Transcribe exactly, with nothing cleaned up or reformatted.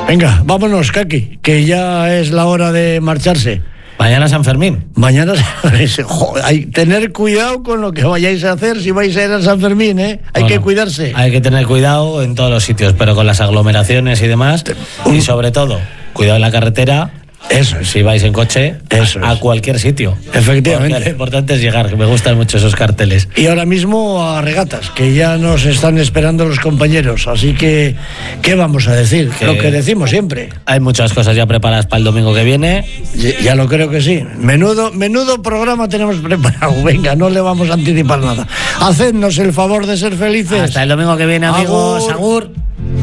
Venga, vámonos, Kaki, que ya es la hora de marcharse. Mañana San Fermín. Mañana, joder, hay que tener cuidado con lo que vayáis a hacer si vais a ir a San Fermín, ¿eh? Hay bueno, que cuidarse. Hay que tener cuidado en todos los sitios, pero con las aglomeraciones y demás. Y sobre todo, cuidado en la carretera. Eso es. Si vais en coche, Eso a, a cualquier sitio. Efectivamente. Porque lo importante es llegar, que me gustan mucho esos carteles. Y ahora mismo a regatas, que ya nos están esperando los compañeros. Así que, ¿qué vamos a decir? Que lo que decimos siempre. Hay muchas cosas ya preparadas para el domingo que viene. Ya, ya lo creo que sí. Menudo, menudo programa tenemos preparado. Venga, no le vamos a anticipar nada. Hacednos el favor de ser felices. Hasta el domingo que viene, amigos. Agur. Agur.